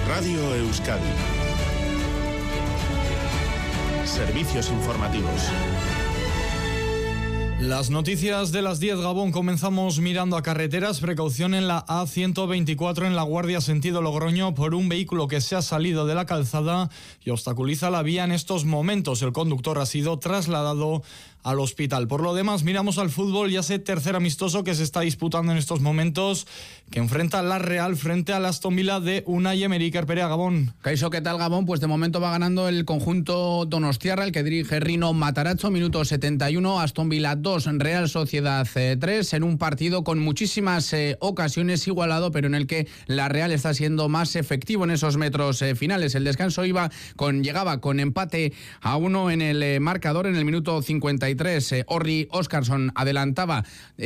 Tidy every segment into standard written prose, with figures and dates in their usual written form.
Radio Euskadi. Servicios informativos. Las noticias de las 10, Gabón. Comenzamos mirando a carreteras. Precaución en la A124 en La Guardia, sentido Logroño, por un vehículo que se ha salido de la calzada y obstaculiza la vía en estos momentos. El conductor ha sido trasladado al hospital. Por lo demás, miramos al fútbol y a ese tercer amistoso que se está disputando en estos momentos, que enfrenta la Real frente al Aston Villa de Unai Emery. Perea, Gabón. Kaixo, ¿qué tal, Gabón? Pues de momento va ganando el conjunto donostiarra, el que dirige Rino Matarazzo, minuto 71, Aston Villa 2, Real Sociedad 3, en un partido con muchísimas ocasiones, igualado, pero en el que la Real está siendo más efectivo en esos metros finales. El descanso llegaba con empate a 1 en el marcador en el minuto 53. Orri Óscarsson adelantaba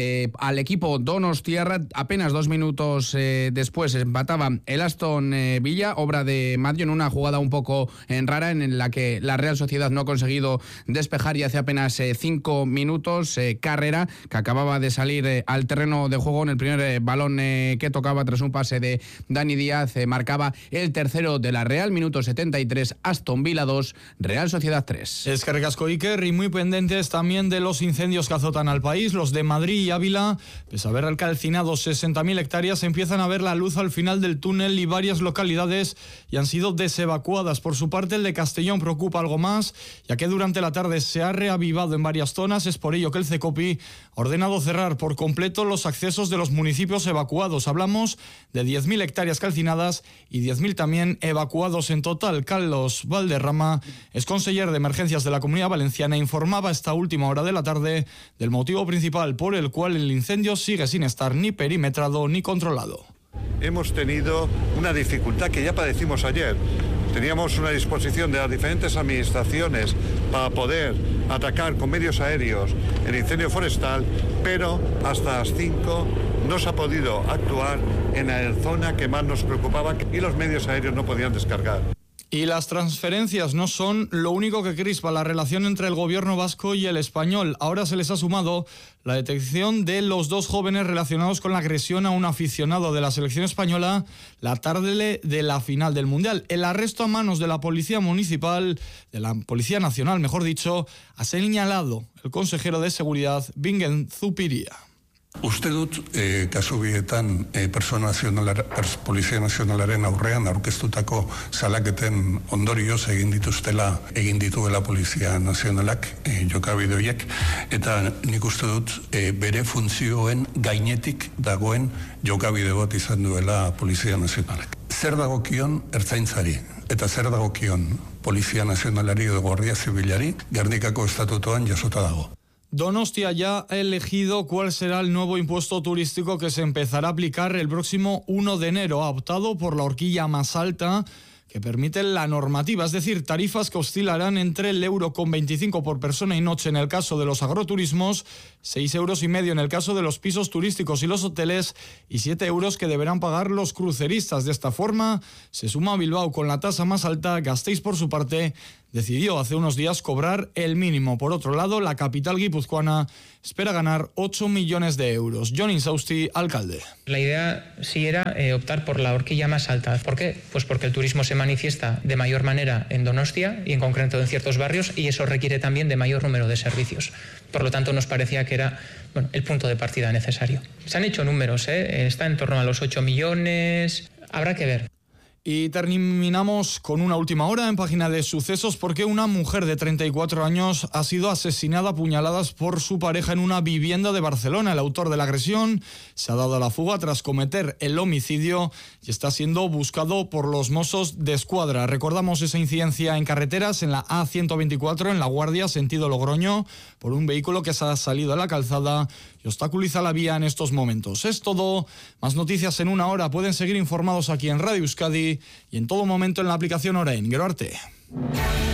al equipo donostiarra. Apenas 2 minutos después empataba el Aston Villa, obra de Madio en una jugada un poco rara en la que la Real Sociedad no ha conseguido despejar, y hace apenas 5 minutos Carrera, que acababa de salir al terreno de juego en el primer balón que tocaba tras un pase de Dani Díaz, marcaba el tercero de la Real, minuto 73, Aston Villa 2, Real Sociedad 3. Eskerrik asko, Iker, y muy pendientes también de los incendios que azotan al país. Los de Madrid y Ávila, pese a haber calcinado 60.000 hectáreas, empiezan a ver la luz al final del túnel y varias localidades ya han sido desevacuadas. Por su parte, el de Castellón preocupa algo más, ya que durante la tarde se ha reavivado en varias zonas. Es por ello que el CECOPI ha ordenado cerrar por completo los accesos de los municipios evacuados. Hablamos de 10.000 hectáreas calcinadas y 10.000 también evacuados en total. Carlos Valderrama es conseller de Emergencias de la Comunidad Valenciana, informaba a esta última hora de la tarde del motivo principal por el cual el incendio sigue sin estar ni perimetrado ni controlado. Hemos tenido una dificultad que ya padecimos ayer. Teníamos una disposición de las diferentes administraciones para poder atacar con medios aéreos el incendio forestal, pero hasta las 5 no se ha podido actuar en la zona que más nos preocupaba y los medios aéreos no podían descargar. Y las transferencias no son lo único que crispa la relación entre el gobierno vasco y el español. Ahora se les ha sumado la detección de los 2 jóvenes relacionados con la agresión a un aficionado de la selección española la tarde de la final del Mundial. El arresto a manos de la Policía Municipal, de la Policía Nacional, mejor dicho, ha señalado el consejero de Seguridad, Bingen Zupiria. Uste dut, kasu bietan Polizia Nazionalaren aurrean aurkeztutako salaketen ondorioz egin dituela Polizia Nazionalak jokabide horiek, eta nik uste dut bere funtzioen gainetik dagoen jokabide bat izan duela Polizia Nazionalak. Zer dagokion ertzaintzari eta zer dagokion Polizia Nazionalari edo Guardia Zibilari Gernikako estatutoan jasota dago. Donostia ya ha elegido cuál será el nuevo impuesto turístico que se empezará a aplicar el próximo 1 de enero. Ha optado por la horquilla más alta que permite la normativa, es decir, tarifas que oscilarán entre el €1,25 por persona y noche en el caso de los agroturismos, €6,50 en el caso de los pisos turísticos y los hoteles, y €7 que deberán pagar los cruceristas. De esta forma, se suma a Bilbao con la tasa más alta. Gasteiz, por su parte, decidió hace unos días cobrar el mínimo. Por otro lado, la capital guipuzcoana espera ganar 8 millones de euros. John Insausti, alcalde. La idea sí era optar por la horquilla más alta. ¿Por qué? Pues porque el turismo se manifiesta de mayor manera en Donostia y en concreto en ciertos barrios, y eso requiere también de mayor número de servicios. Por lo tanto, nos parecía que era el punto de partida necesario. Se han hecho números, está en torno a los 8 millones, habrá que ver. Y terminamos con una última hora en página de sucesos, porque una mujer de 34 años ha sido asesinada a puñaladas por su pareja en una vivienda de Barcelona. El autor de la agresión se ha dado a la fuga tras cometer el homicidio y está siendo buscado por los Mossos d'Esquadra. Recordamos esa incidencia en carreteras en la A124 en La Guardia, sentido Logroño, por un vehículo que se ha salido a la calzada y obstaculiza la vía en estos momentos. Es todo. Más noticias en una hora. Pueden seguir informados aquí en Radio Euskadi y en todo momento en la aplicación Orain. Gero arte.